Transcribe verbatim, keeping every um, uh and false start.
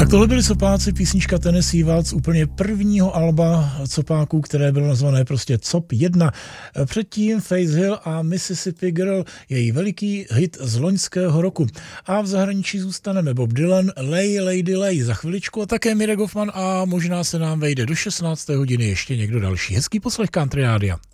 Tak tohle byli Copáci, písnička Tennessee Waltz z úplně prvního alba Copáků, které bylo nazvané prostě Cop jedna. Předtím Faith Hill a Mississippi Girl, její veliký hit z loňského roku. A v zahraničí zůstaneme Bob Dylan, Lay Lady Lay za chviličku a také Mirek Hoffman a možná se nám vejde do šestnácté hodiny ještě někdo další. Hezký poslech Country Rádia.